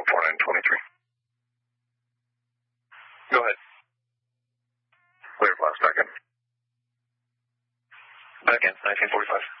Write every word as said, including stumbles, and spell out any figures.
four nine twenty-three. Go ahead. Clear blast, back in. Back in, nineteen forty-five.